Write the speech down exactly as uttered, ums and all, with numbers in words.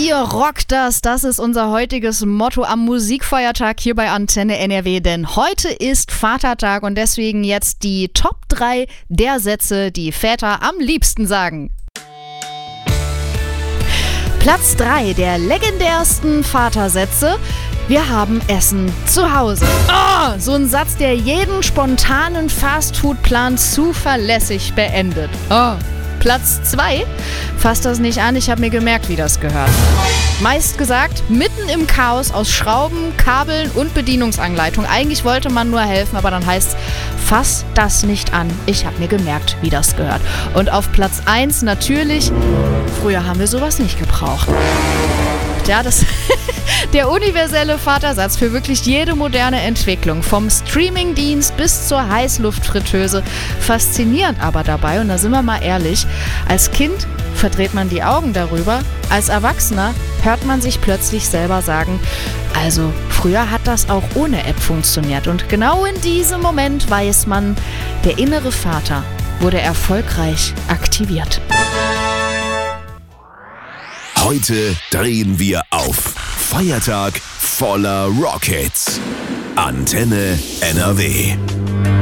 Ihr rockt das, das ist unser heutiges Motto am Musikfeiertag hier bei Antenne N R W, denn heute ist Vatertag und deswegen jetzt die Top drei der Sätze, die Väter am liebsten sagen. Platz drei der legendärsten Vatersätze: Wir haben Essen zu Hause. Oh, so ein Satz, der jeden spontanen Fastfood-Plan zuverlässig beendet. Oh. Platz zwei: Fass das nicht an, ich habe mir gemerkt, wie das gehört. Meist gesagt, mitten im Chaos aus Schrauben, Kabeln und Bedienungsanleitung. Eigentlich wollte man nur helfen, aber dann heißt es, fass das nicht an, ich habe mir gemerkt, wie das gehört. Und auf Platz eins natürlich, früher haben wir sowas nicht gebraucht. Ja, das der universelle Vatersatz für wirklich jede moderne Entwicklung, vom Streamingdienst bis zur Heißluftfritteuse. Faszinierend aber dabei, und da sind wir mal ehrlich, als Kind verdreht man die Augen darüber, als Erwachsener hört man sich plötzlich selber sagen, also früher hat das auch ohne App funktioniert. Und genau in diesem Moment weiß man, der innere Vater wurde erfolgreich aktiviert. Heute drehen wir auf. Feiertag voller Rockhits. Antenne N R W.